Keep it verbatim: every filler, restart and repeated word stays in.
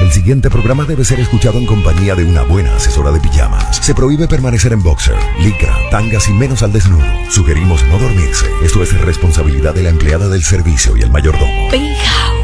El siguiente programa debe ser escuchado en compañía de una buena asesora de pijamas. Se prohíbe permanecer en boxer, licra, tangas y menos al desnudo. Sugerimos no dormirse. Esto es responsabilidad de la empleada del servicio y el mayordomo. Pija.